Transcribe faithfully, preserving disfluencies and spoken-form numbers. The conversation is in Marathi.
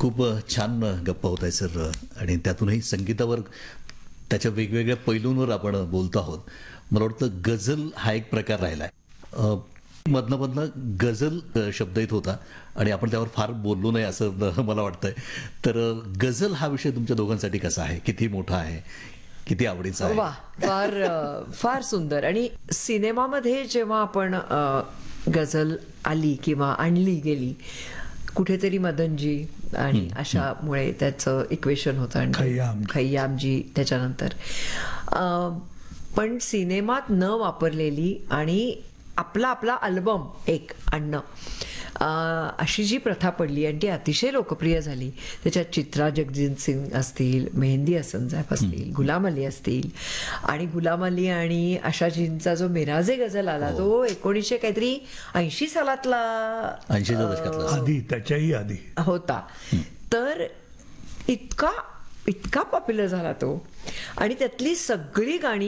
खूप अ, छान अ, गप्पा होत आहे सर आणि त्यातूनही संगीतावर त्याच्या वेगवेगळ्या पैलूंवर आपण बोलतो आहोत. मला वाटतं गझल हा एक प्रकार राहिला आहे. मधनं मधनं गझल अ, शब्द येत होता आणि आपण त्यावर फार बोललो नाही असं अ, मला वाटतंय. तर अ, गझल हा विषय तुमच्या दोघांसाठी कसा आहे? किती मोठा आहे? किती आवडीचा आहे? वा फार अ, फार सुंदर. आणि सिनेमामध्ये जेव्हा आपण अ, गझल आली किंवा आणली गेली, कुठेतरी मदनजी आणि अशामुळे त्याचं इक्वेशन होतं आणि खय्यामजी. खय्यामजी त्याच्यानंतर अ, पण सिनेमात न वापरलेली आणि आपला आपला अल्बम एक आणणं अ, अशी जी प्रथा पडली आणि ती अतिशय लोकप्रिय झाली. त्याच्यात चित्रा जगजित सिंग असतील, मेहंदी हसन जैफ असतील, गुलाम अली असतील आणि गुलाम अली आणि आशाजींचा जो मिराजे गझल आला तो एकोणीसशे काहीतरी ऐंशी सालातला ऐंशीच्या दशकातला असेल. आधी त्याच्याही आधी होता. तर इतका इतका पॉप्युलर झाला तो आणि त्यातली सगळी गाणी